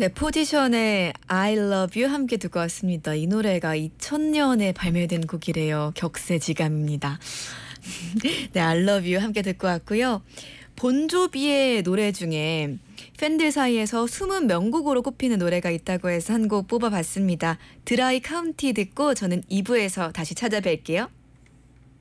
네, 포지션의 I Love You 함께 듣고 왔습니다. 이 노래가 2000년에 발매된 곡이래요. 격세지감입니다. 네, I Love You 함께 듣고 왔고요. 본조비의 노래 중에 팬들 사이에서 숨은 명곡으로 꼽히는 노래가 있다고 해서 한 곡 뽑아봤습니다. 드라이 카운티 듣고 저는 2부에서 다시 찾아뵐게요.